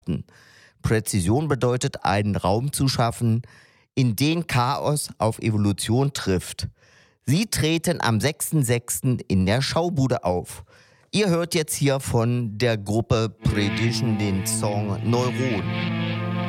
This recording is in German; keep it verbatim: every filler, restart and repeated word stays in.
Präzision bedeutet, einen Raum zu schaffen, in den Chaos auf Evolution trifft. Sie treten am sechsten sechsten in der Schaubude auf. Ihr hört jetzt hier von der Gruppe Predition den Song Neuron.